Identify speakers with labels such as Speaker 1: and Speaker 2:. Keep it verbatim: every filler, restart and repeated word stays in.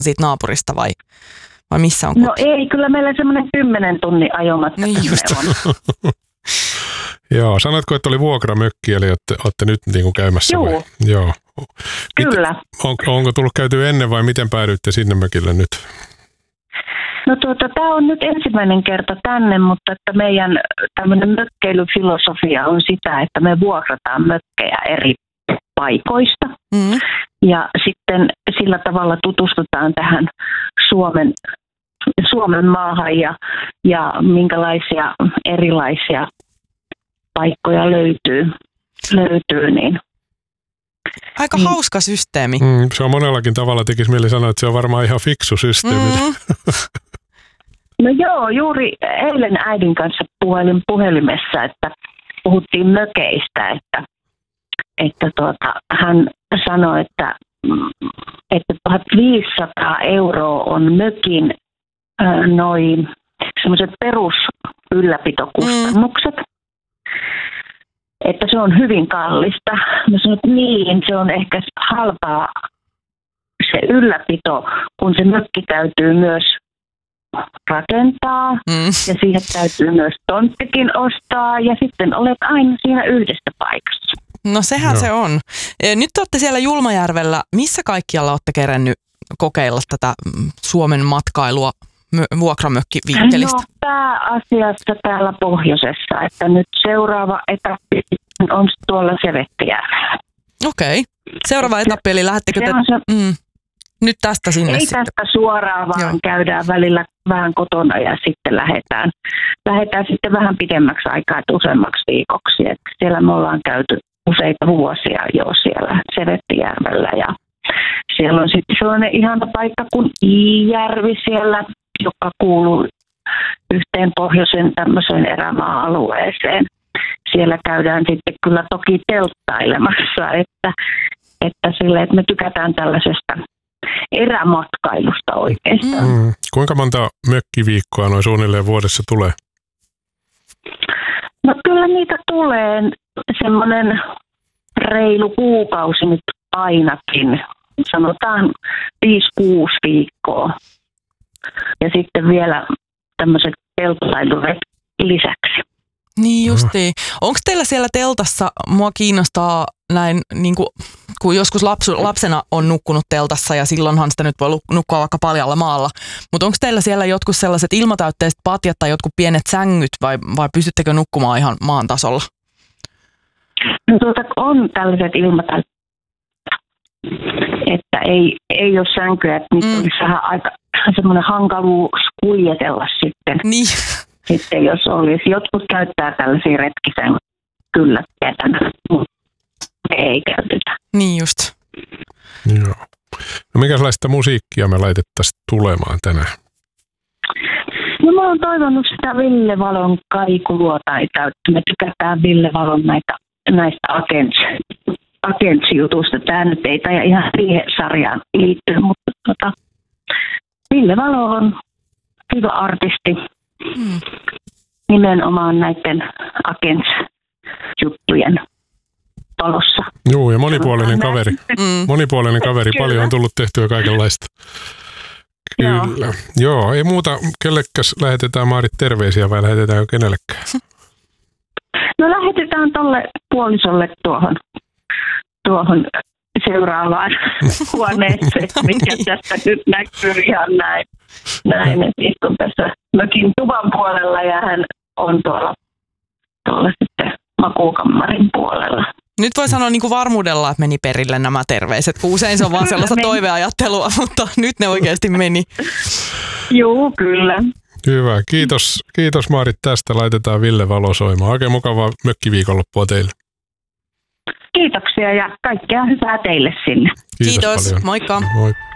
Speaker 1: siitä naapurista vai, vai missä on
Speaker 2: No
Speaker 1: koti?
Speaker 2: ei, kyllä meillä semmoinen kymmenen tunnin ajomatka
Speaker 1: Niin just.
Speaker 2: on.
Speaker 3: Joo, sanoitko, että oli vuokramökki, eli olette, olette nyt niin kuin käymässä
Speaker 2: Juu.
Speaker 3: vai? Joo.
Speaker 2: Kyllä.
Speaker 3: On, onko tullut käyty ennen vai miten päädyitte sinne mökille nyt?
Speaker 2: No tuota, tämä on nyt ensimmäinen kerta tänne, mutta että meidän tämmöinen mökkeilyfilosofia on sitä, että me vuokrataan mökkejä eri paikoista.
Speaker 1: Mm.
Speaker 2: Ja sitten sillä tavalla tutustutaan tähän Suomen, Suomen maahan ja, ja minkälaisia erilaisia paikkoja löytyy, löytyy niin.
Speaker 1: Aika
Speaker 2: Niin.
Speaker 1: hauska systeemi.
Speaker 3: Mm, se on monellakin tavalla, tekisi mieli sanoa, että se on varmaan ihan fiksu systeemi.
Speaker 1: Mm.
Speaker 2: No joo, juuri eilen äidin kanssa puhelin puhelimessa, että puhuttiin mökeistä, että, että tuota, hän sanoi, että, että tuhatviisisataa euroa on mökin äh, noin semmoiset perusylläpitokustannukset. Mm. Että se on hyvin kallista. Mä sanoin, että niin, se on ehkä halpaa se ylläpito, kun se mökki täytyy myös rakentaa
Speaker 1: Mm.
Speaker 2: ja siihen täytyy myös tonttikin ostaa ja sitten olet aina siinä yhdessä paikassa.
Speaker 1: No sehän
Speaker 3: Joo.
Speaker 1: se on. E, Nyt olette siellä Julmajärvellä. Missä kaikkialla olette kerennyt kokeilla tätä mm, Suomen matkailua mö- vuokramökkivinkkelistä?
Speaker 2: No pääasiassa täällä pohjoisessa, että nyt seuraava etappi on tuolla Sevettijärvellä.
Speaker 1: Okei. Seuraava etappi, eli lähdettekö
Speaker 2: Se
Speaker 1: te
Speaker 2: on se-
Speaker 1: mm, nyt tästä sinne
Speaker 2: Ei
Speaker 1: sitten?
Speaker 2: tästä suoraan, vaan
Speaker 1: Joo.
Speaker 2: käydään välillä vähän kotona ja sitten lähdetään, lähdetään sitten vähän pidemmäksi aikaa, että useammaksi viikoksi. Että siellä me ollaan käyty useita vuosia jo siellä Sevettijärvellä ja siellä on sitten sellainen ihana paikka kuin Iijärvi siellä, joka kuuluu yhteen pohjoisen tämmöiseen erämaa-alueeseen. Siellä käydään sitten kyllä toki telttailemassa, että, että, sille, että me tykätään tällaisesta erämatkailusta oikeastaan. Mm.
Speaker 3: Mm. Kuinka monta mökkiviikkoa noin suunnilleen vuodessa tulee?
Speaker 2: No kyllä niitä tulee semmoinen reilu kuukausi nyt ainakin. Sanotaan viisi kuusi viikkoa. Ja sitten vielä tämmöiset telttailuret lisäksi.
Speaker 1: Niin justiin. Onko teillä siellä teltassa, mua kiinnostaa näin, niin kuin, kun joskus lapsu, lapsena on nukkunut teltassa ja silloinhan sitä nyt voi nukkua vaikka paljalla maalla, mutta onko teillä siellä jotkut sellaiset ilmatäytteiset patjat tai jotkut pienet sängyt vai, vai pystyttekö nukkumaan ihan maan tasolla?
Speaker 2: No tuota, on tällaiset ilmatäytteet, että ei, ei ole sänkyä, että niitä
Speaker 1: Mm.
Speaker 2: olisi vähän aika semmoinen hankaluus kuljetella sitten.
Speaker 1: Niin.
Speaker 2: Sitten jos olisi. Jotkut käyttää tällaisia retkisen kyllä tietänä, mutta ei käytetä.
Speaker 1: Niin just.
Speaker 3: Joo. No minkälaista musiikkia me laitettaisiin tulemaan tänään?
Speaker 2: No mä oon toivonut sitä Ville Valon kaikuluotaita, että me tykätään Ville Valon näitä, näistä Agents, Agents-jutusta. Tämä nyt ei tai ihan siihen sarjaan liittyy, mutta tota, Ville Valo on hyvä artisti.
Speaker 1: Mm.
Speaker 2: Nimenomaan näiden Agents-juttujen talossa.
Speaker 3: Joo, ja monipuolinen kaveri.
Speaker 1: Mm.
Speaker 3: Monipuolinen kaveri,
Speaker 2: Kyllä.
Speaker 3: paljon on tullut tehtyä kaikenlaista.
Speaker 2: Joo.
Speaker 3: Kyllä. Joo, ei muuta. Kellekäs lähetetään Maarit terveisiä vai lähetetäänkö kenellekään?
Speaker 2: No lähetetään tolle puolisolle tuohon, tuohon seuraavaan huoneeseen, mikä tästä nyt näkyy ihan näin. Näin, että istun tässä mökin tuvan puolella ja hän on tuolla, tuolla sitten makuukammarin puolella.
Speaker 1: Nyt voi sanoa niin kuin varmuudella, että meni perille nämä terveiset, kun usein se on vaan sellaista
Speaker 2: Meni.
Speaker 1: toiveajattelua, mutta nyt ne oikeasti meni.
Speaker 2: Joo, kyllä.
Speaker 3: Hyvä. Kiitos, kiitos Maarit tästä. Laitetaan Ville Valo soimaan. Oikein mukavaa mökkiviikonloppua teille.
Speaker 2: Kiitoksia ja kaikkea hyvää teille sinne.
Speaker 3: Kiitos,
Speaker 1: Kiitos.
Speaker 3: paljon.
Speaker 1: Moikka.
Speaker 3: Moi.